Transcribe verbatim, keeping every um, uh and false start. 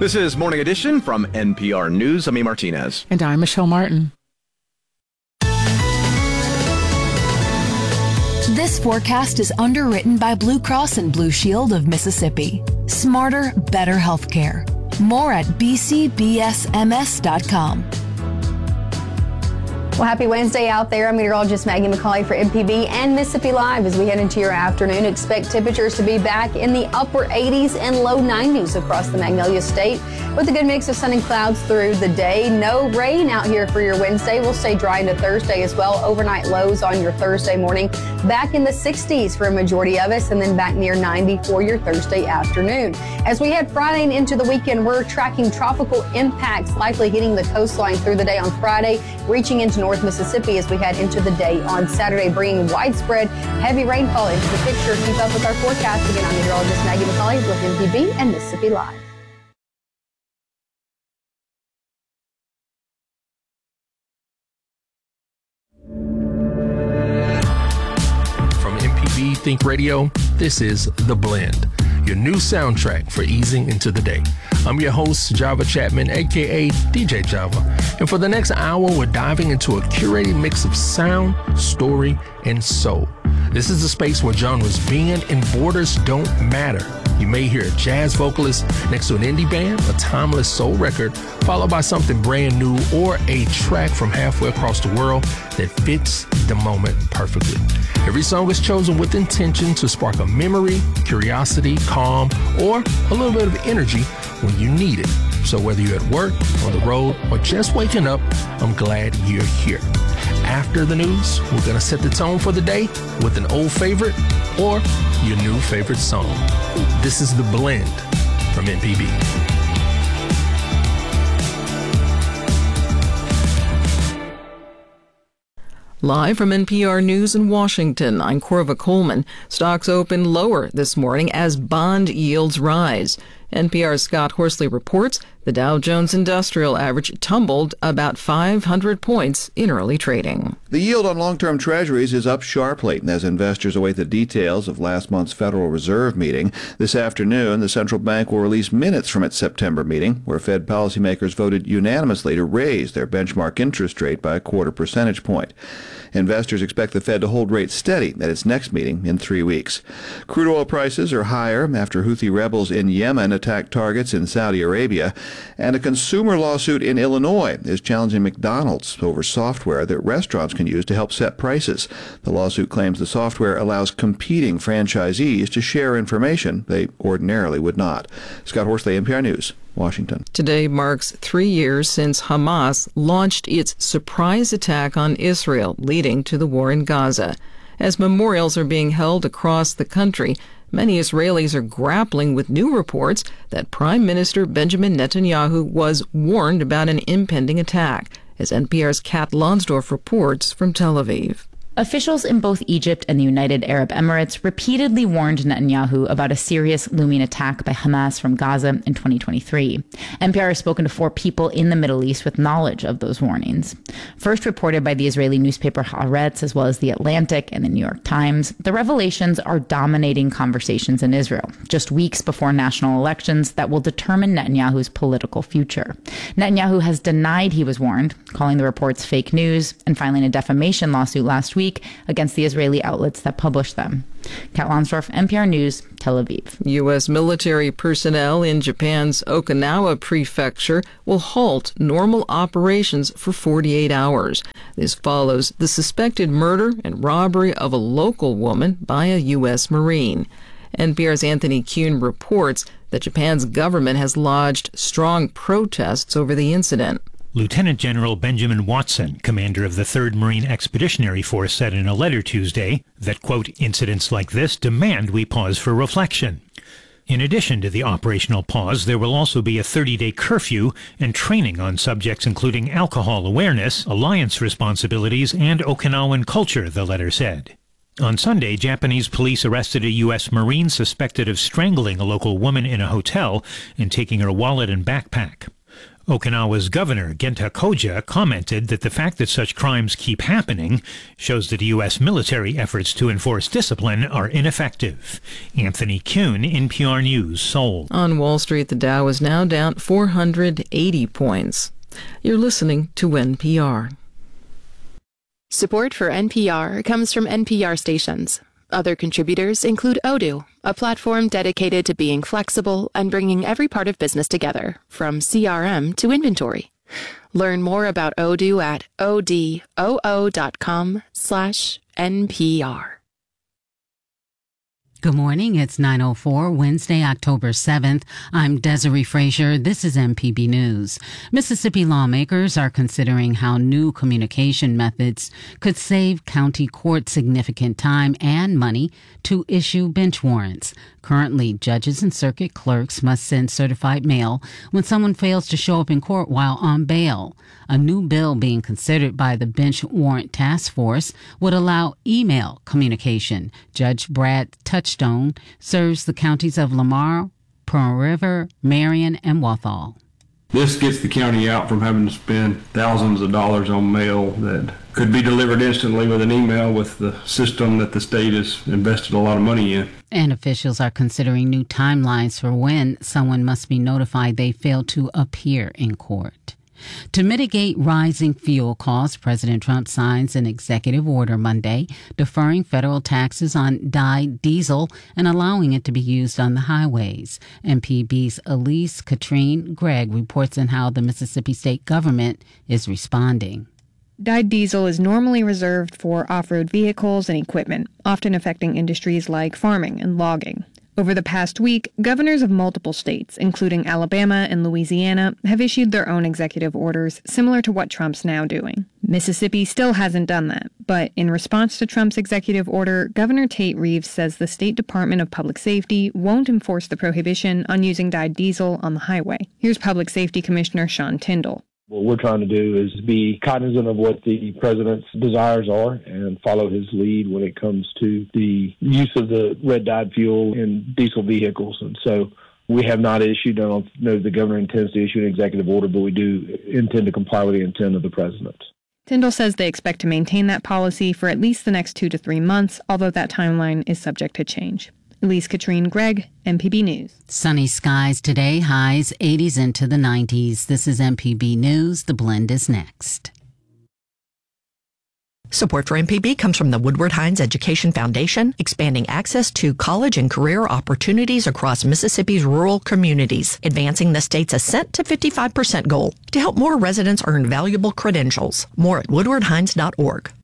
This is Morning Edition from N P R News. I'm E. Martinez. And I'm Michelle Martin. This forecast is underwritten by Blue Cross and Blue Shield of Mississippi. Smarter, better healthcare. More at b c b s m s dot com. Well, happy Wednesday out there. I'm meteorologist Maggie McCauley for M P B and Mississippi Live. As we head into your afternoon, expect temperatures to be back in the upper eighties and low nineties across the Magnolia State, with a good mix of sun and clouds through the day. No rain out here for your Wednesday. We'll stay dry into Thursday as well. Overnight lows on your Thursday morning, back in the sixties for a majority of us, and then back near ninety for your Thursday afternoon. As we head Friday and into the weekend, we're tracking tropical impacts likely hitting the coastline through the day on Friday, reaching into North Mississippi as we head into the day on Saturday, bringing widespread heavy rainfall into the picture. Keep up with our forecast. Again, I'm meteorologist Maggie McCauley with M P B and Mississippi Live. From M P B Think Radio, this is The Blend, your new soundtrack for easing into the day. I'm your host, Java Chapman, aka D J Java. And for the next hour, we're diving into a curated mix of sound, story, and soul. This is a space where genres bend and borders don't matter. You may hear a jazz vocalist next to an indie band, a timeless soul record, followed by something brand new, or a track from halfway across the world that fits the moment perfectly. Every song is chosen with intention to spark a memory, curiosity, calm, or a little bit of energy when you need it. So whether you're at work, on the road, or just waking up, I'm glad you're here. After the news, we're going to set the tone for the day with an old favorite or your new favorite song. This is The Blend from M P B. Live from N P R News in Washington, I'm Corva Coleman. Stocks open lower this morning as bond yields rise. N P R's Scott Horsley reports the Dow Jones Industrial Average tumbled about five hundred points in early trading. The yield on long-term treasuries is up sharply as investors await the details of last month's Federal Reserve meeting. This afternoon, the central bank will release minutes from its September meeting, where Fed policymakers voted unanimously to raise their benchmark interest rate by a quarter percentage point. Investors expect the Fed to hold rates steady at its next meeting in three weeks. Crude oil prices are higher after Houthi rebels in Yemen attacked targets in Saudi Arabia, and a consumer lawsuit in Illinois is challenging McDonald's over software that restaurants can use to help set prices. The lawsuit claims the software allows competing franchisees to share information they ordinarily would not. Scott Horsley, N P R News, Washington. Today marks three years since Hamas launched its surprise attack on Israel, leading to the war in Gaza. As memorials are being held across the country, many Israelis are grappling with new reports that Prime Minister Benjamin Netanyahu was warned about an impending attack, as N P R's Kat Lonsdorf reports from Tel Aviv. Officials in both Egypt and the United Arab Emirates repeatedly warned Netanyahu about a serious looming attack by Hamas from Gaza in twenty twenty-three. N P R has spoken to four people in the Middle East with knowledge of those warnings. First reported by the Israeli newspaper Haaretz, as well as The Atlantic and the New York Times, the revelations are dominating conversations in Israel, just weeks before national elections that will determine Netanyahu's political future. Netanyahu has denied he was warned, calling the reports fake news, and filing a defamation lawsuit last week against the Israeli outlets that published them. Kat Lonsdorf, N P R News, Tel Aviv. U S military personnel in Japan's Okinawa prefecture will halt normal operations for forty-eight hours. This follows the suspected murder and robbery of a local woman by a U S Marine. N P R's Anthony Kuhn reports that Japan's government has lodged strong protests over the incident. Lieutenant General Benjamin Watson, commander of the third Marine Expeditionary Force, said in a letter Tuesday that, quote, incidents like this demand we pause for reflection. In addition to the operational pause, there will also be a thirty-day curfew and training on subjects including alcohol awareness, alliance responsibilities, and Okinawan culture, the letter said. On Sunday, Japanese police arrested a U S Marine suspected of strangling a local woman in a hotel and taking her wallet and backpack. Okinawa's governor, Genta Koja, commented that the fact that such crimes keep happening shows that U S military efforts to enforce discipline are ineffective. Anthony Kuhn, N P R News, Seoul. On Wall Street, the Dow is now down four hundred eighty points. You're listening to N P R. Support for N P R comes from N P R stations. Other contributors include Odoo, a platform dedicated to being flexible and bringing every part of business together, from C R M to inventory. Learn more about Odoo at odoo.com slash NPR. Good morning. It's nine oh four, Wednesday, October seventh. I'm Desiree Frazier. This is M P B News. Mississippi lawmakers are considering how new communication methods could save county courts significant time and money to issue bench warrants. Currently, judges and circuit clerks must send certified mail when someone fails to show up in court while on bail. A new bill being considered by the Bench Warrant Task Force would allow email communication. Judge Brad Touchstone serves the counties of Lamar, Pearl River, Marion, and Walthall. This gets the county out from having to spend thousands of dollars on mail that could be delivered instantly with an email with the system that the state has invested a lot of money in. And officials are considering new timelines for when someone must be notified they failed to appear in court. To mitigate rising fuel costs, President Trump signs an executive order Monday deferring federal taxes on dyed diesel and allowing it to be used on the highways. M P B's Elise Katrine Gregg reports on how the Mississippi state government is responding. Dyed diesel is normally reserved for off-road vehicles and equipment, often affecting industries like farming and logging. Over the past week, governors of multiple states, including Alabama and Louisiana, have issued their own executive orders similar to what Trump's now doing. Mississippi still hasn't done that, but in response to Trump's executive order, Governor Tate Reeves says the State Department of Public Safety won't enforce the prohibition on using dyed diesel on the highway. Here's Public Safety Commissioner Sean Tyndall. What we're trying to do is be cognizant of what the president's desires are and follow his lead when it comes to the use of the red dyed fuel in diesel vehicles. And so we have not issued, I don't know if the governor intends to issue an executive order, but we do intend to comply with the intent of the president. Tyndall says they expect to maintain that policy for at least the next two to three months, although that timeline is subject to change. Elise Katrine Gregg, M P B News. Sunny skies today, highs eighties into the nineties. This is M P B News. The Blend is next. Support for M P B comes from the Woodward Hines Education Foundation, expanding access to college and career opportunities across Mississippi's rural communities, advancing the state's ascent to fifty-five percent goal to help more residents earn valuable credentials. More at woodward hines dot org.